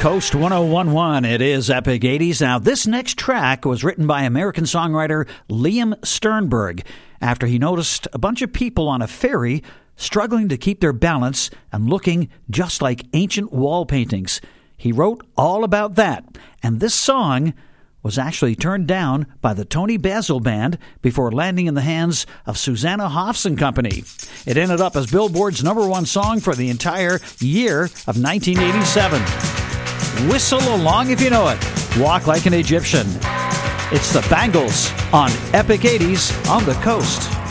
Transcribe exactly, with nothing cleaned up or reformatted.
Coast one oh one point one. It is Epic eighties. Now, this next track was written by American songwriter Liam Sternberg after he noticed a bunch of people on a ferry struggling to keep their balance and looking just like ancient wall paintings. He wrote all about that, and this song was actually turned down by the Tony Basil Band before landing in the hands of Susanna Hoffs and Company. It ended up as Billboard's number one song for the entire year of nineteen eighty-seven. Whistle along if you know it. Walk like an Egyptian. It's the Bangles on Epic eighties on the Coast.